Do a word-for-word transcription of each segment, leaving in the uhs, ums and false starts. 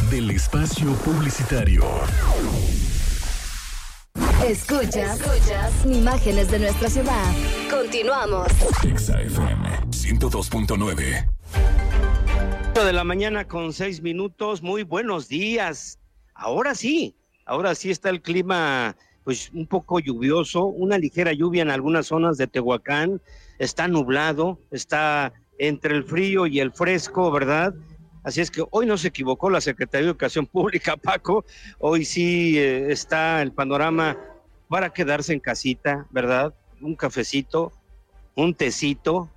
del espacio publicitario. Escuchas, escuchas imágenes de nuestra ciudad. Continuamos. Exa F M ciento dos punto nueve. De la mañana con seis minutos. Muy buenos días. Ahora sí, ahora sí está el clima pues un poco lluvioso, una ligera lluvia en algunas zonas de Tehuacán. Está nublado, está entre el frío y el fresco, ¿verdad? Así es que hoy no se equivocó la Secretaría de Educación Pública, Paco. Hoy sí eh, está el panorama para quedarse en casita, ¿verdad? Un cafecito, un tecito.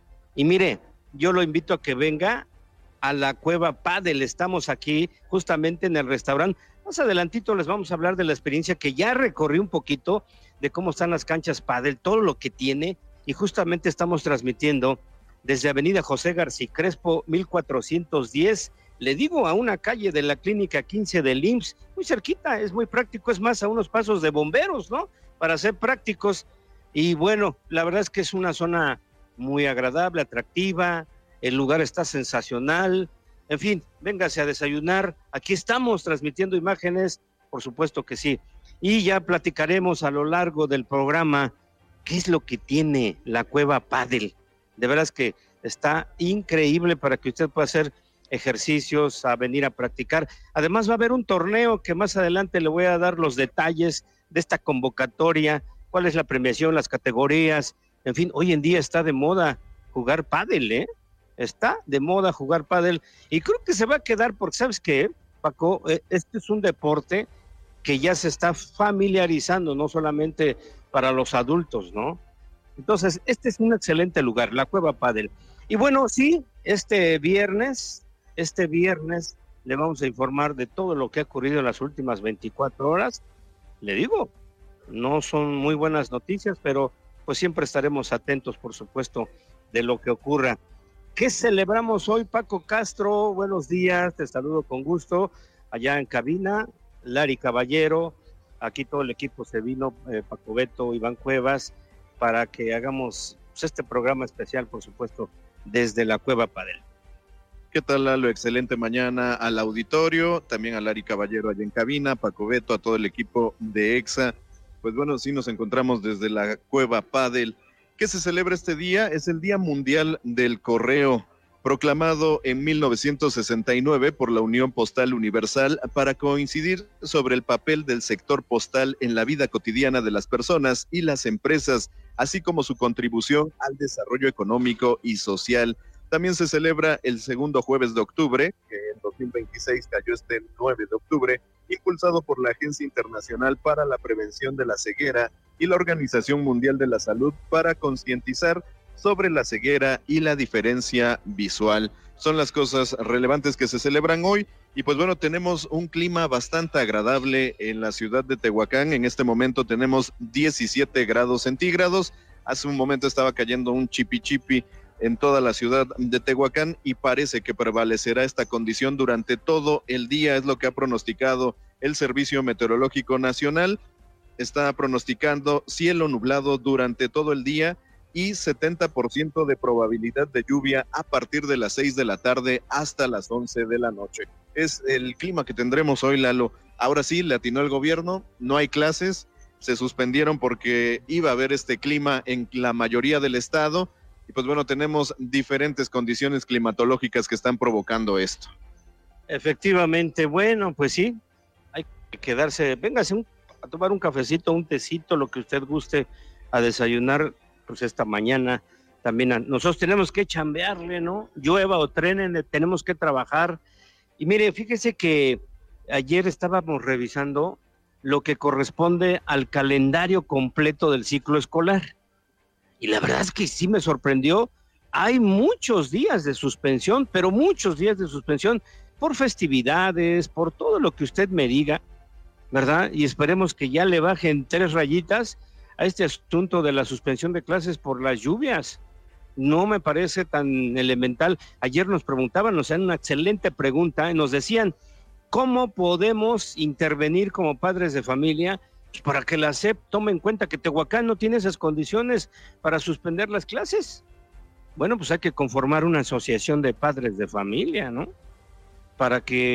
Y mire, yo lo invito a que venga a la Cueva Pádel. Estamos aquí justamente en el restaurante. Más adelantito les vamos a hablar de la experiencia que ya recorrí un poquito de cómo están las canchas Pádel, todo lo que tiene, y justamente estamos transmitiendo desde Avenida José García Crespo, mil cuatrocientos diez, le digo, a una calle de la Clínica quince del I M S S, muy cerquita, es muy práctico, es más, a unos pasos de bomberos, ¿no? Para ser prácticos. Y bueno, la verdad es que es una zona muy agradable, atractiva, el lugar está sensacional. En fin, véngase a desayunar, aquí estamos transmitiendo imágenes, por supuesto que sí. Y ya platicaremos a lo largo del programa qué es lo que tiene la Cueva Pádel. De veras que está increíble para que usted pueda hacer ejercicios, a venir a practicar. Además va a haber un torneo que más adelante le voy a dar los detalles de esta convocatoria, cuál es la premiación, las categorías. En fin, hoy en día está de moda jugar pádel, ¿eh? Está de moda jugar pádel y creo que se va a quedar porque, ¿sabes qué, Paco? Este es un deporte que ya se está familiarizando, no solamente para los adultos, ¿no? Entonces, este es un excelente lugar, la Cueva Pádel. Y bueno, sí, este viernes, este viernes le vamos a informar de todo lo que ha ocurrido en las últimas veinticuatro horas. Le digo, no son muy buenas noticias, pero pues siempre estaremos atentos, por supuesto, de lo que ocurra. ¿Qué celebramos hoy, Paco Castro? Buenos días, te saludo con gusto. Allá en cabina, Lari Caballero, aquí todo el equipo se vino, eh, Paco Beto, Iván Cuevas, para que hagamos pues, este programa especial, por supuesto, desde la Cueva Pádel. ¿Qué tal, Lalo? Excelente mañana al auditorio, también a Lari Caballero allá en cabina, Paco Beto, a todo el equipo de Exa. Pues bueno, sí nos encontramos desde la Cueva Pádel. ¿Qué se celebra este día? Es el Día Mundial del Correo, proclamado en mil novecientos sesenta y nueve por la Unión Postal Universal para coincidir sobre el papel del sector postal en la vida cotidiana de las personas y las empresas, así como su contribución al desarrollo económico y social. También se celebra el segundo jueves de octubre, que en dos mil veintiséis cayó este nueve de octubre, impulsado por la Agencia Internacional para la Prevención de la Ceguera y la Organización Mundial de la Salud para concientizar sobre la ceguera y la diferencia visual. Son las cosas relevantes que se celebran hoy. Y pues bueno, tenemos un clima bastante agradable en la ciudad de Tehuacán. En este momento tenemos diecisiete grados centígrados. Hace un momento estaba cayendo un chipi chipi en toda la ciudad de Tehuacán y parece que prevalecerá esta condición durante todo el día, es lo que ha pronosticado el Servicio Meteorológico Nacional. Está pronosticando cielo nublado durante todo el día y setenta por ciento de probabilidad de lluvia a partir de las seis de la tarde hasta las once de la noche. Es el clima que tendremos hoy, Lalo. Ahora sí, le atinó el gobierno, no hay clases, se suspendieron porque iba a haber este clima en la mayoría del estado. Y pues bueno, tenemos diferentes condiciones climatológicas que están provocando esto. Efectivamente, bueno, pues sí, hay que quedarse, véngase un, a tomar un cafecito, un tecito, lo que usted guste, a desayunar, pues esta mañana también. A, nosotros tenemos que chambearle, ¿no? Llueva o trenen, tenemos que trabajar. Y mire, fíjese que ayer estábamos revisando lo que corresponde al calendario completo del ciclo escolar. Y la verdad es que sí me sorprendió. Hay muchos días de suspensión, pero muchos días de suspensión por festividades, por todo lo que usted me diga, ¿verdad? Y esperemos que ya le bajen tres rayitas a este asunto de la suspensión de clases por las lluvias. No me parece tan elemental. Ayer nos preguntaban, nos hacían una excelente pregunta, y nos decían, ¿cómo podemos intervenir como padres de familia pues para que la S E P tome en cuenta que Tehuacán no tiene esas condiciones para suspender las clases? Bueno, pues hay que conformar una asociación de padres de familia, ¿no? Para que